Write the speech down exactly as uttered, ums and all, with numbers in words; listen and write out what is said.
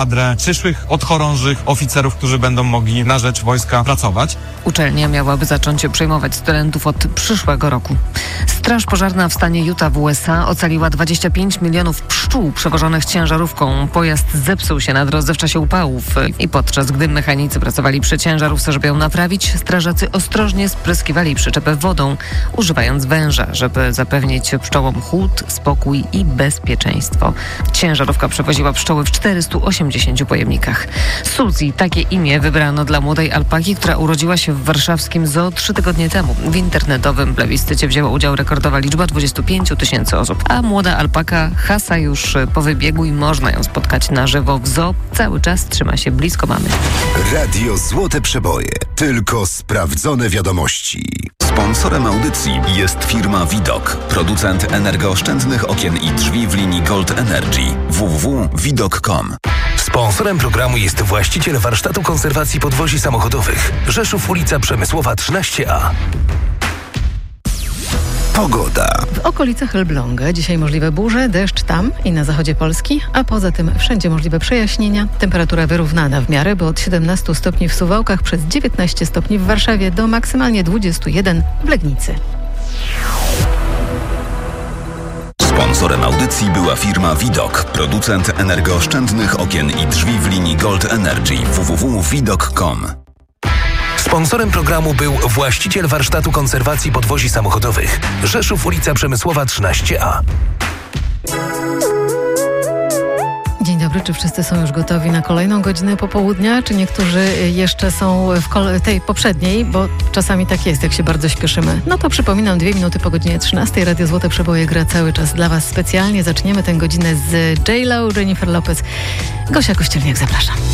kadrę przyszłych odchorążych oficerów, którzy będą mogli na rzecz wojska pracować. Uczelnia miałaby zacząć przyjmować studentów od przyszłego roku. Straż pożarna w stanie Utah w U S A ocaliła dwadzieścia pięć milionów pszczół przewożonych ciężarówką. Pojazd zepsuł się na drodze w czasie upałów i podczas gdy mechanicy pracowali przy ciężarówce, żeby ją naprawić, strażacy ostrożnie spryskiwali przyczepę wodą, używając węża, żeby zapewnić pszczołom chłód, spokój i bezpieczeństwo. Ciężarówka przewoziła pszczoły w czterystu osiemdziesięciu pojemnikach. Suzy, takie imię wybrano dla młodej alpaki, która urodziła się w warszawskim zoo trzy tygodnie temu. W internetowym plebiscycie wzięła udział rekordowa liczba dwudziestu pięciu tysięcy osób, a młoda alpaka hasa już po wybiegu i można ją spotkać na żywo w zoo. Cały czas trzyma się blisko mamy. Radio Złote Przeboje. Tylko sprawdzone wiadomości. Sponsorem audycji jest firma Widok, producent energooszczędnych okien i drzwi w linii Gold Energy. w w w kropka widok kropka com. Sponsorem programu jest właściciel warsztatu konserwacji podwozi samochodowych. Rzeszów, ulica Przemysłowa trzynaście A. Pogoda. W okolicach Elbląga dzisiaj możliwe burze, deszcz tam i na zachodzie Polski, a poza tym wszędzie możliwe przejaśnienia. Temperatura wyrównana w miarę, bo od siedemnastu stopni w Suwałkach przez dziewiętnaście stopni w Warszawie do maksymalnie dwudziestu jeden w Legnicy. Sponsorem audycji była firma Widok, producent energooszczędnych okien i drzwi w linii Gold Energy. w w w kropka widok kropka com. Sponsorem programu był właściciel warsztatu konserwacji podwozi samochodowych. Rzeszów, ulica Przemysłowa trzynaście A. Dzień dobry, czy wszyscy są już gotowi na kolejną godzinę popołudnia, czy niektórzy jeszcze są w kole- tej poprzedniej, bo czasami tak jest, jak się bardzo śpieszymy. No to przypominam, dwie minuty po godzinie trzynastej Radio Złote Przeboje gra cały czas dla Was specjalnie. Zaczniemy tę godzinę z J Lo, Jennifer Lopez. Gosia Kościelniak, zapraszam.